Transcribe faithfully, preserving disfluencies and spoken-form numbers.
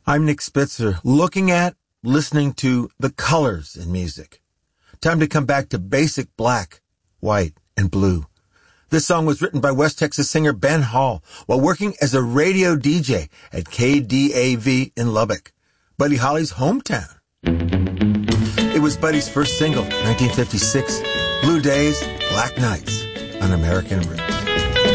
I'm Nick Spitzer, looking at, listening to the colors in music. Time to come back to basic black, white, and blue. This song was written by West Texas singer Ben Hall while working as a radio D J at K D A V in Lubbock, Buddy Holly's hometown. It was Buddy's first single, nineteen fifty-six, Blue Days, Black Nights on American Roots.